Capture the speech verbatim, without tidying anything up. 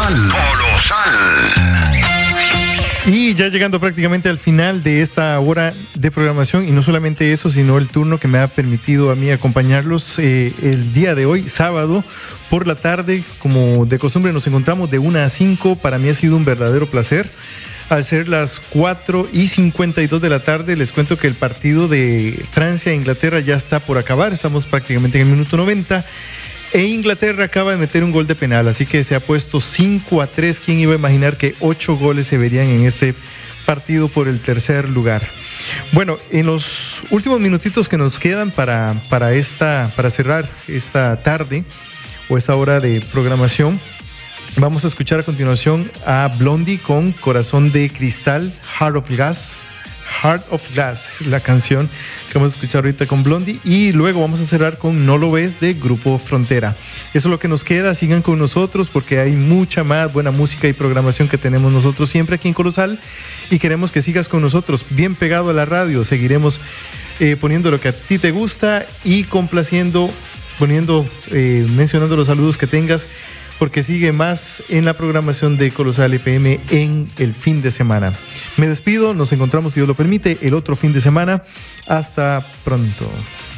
Colosal. Colosal. Y ya llegando prácticamente al final de esta hora de programación, y no solamente eso, sino el turno que me ha permitido a mí acompañarlos eh, el día de hoy, sábado, por la tarde, como de costumbre nos encontramos de una a cinco. Para mí ha sido un verdadero placer. Al ser las cuatro y cincuenta y dos de la tarde, les cuento que el partido de Francia e Inglaterra ya está por acabar. Estamos prácticamente en el minuto noventa. E Inglaterra acaba de meter un gol de penal, así que se ha puesto cinco a tres. ¿Quién iba a imaginar que ocho goles se verían en este partido por el tercer lugar? Bueno, en los últimos minutitos que nos quedan para, para, esta, para cerrar esta tarde o esta hora de programación, vamos a escuchar a continuación a Blondie con Corazón de Cristal, Heart of Glass. Heart of Glass es la canción que vamos a escuchar ahorita con Blondie, y luego vamos a cerrar con No Lo Ves de Grupo Frontera. Eso es lo que nos queda. Sigan con nosotros porque hay mucha más buena música y programación que tenemos nosotros siempre aquí en Colosal, y queremos que sigas con nosotros bien pegado a la radio. Seguiremos eh, poniendo lo que a ti te gusta y complaciendo, poniendo, eh, mencionando los saludos que tengas, porque sigue más en la programación de Colosal F M en el fin de semana. Me despido, nos encontramos, si Dios lo permite, el otro fin de semana. Hasta pronto.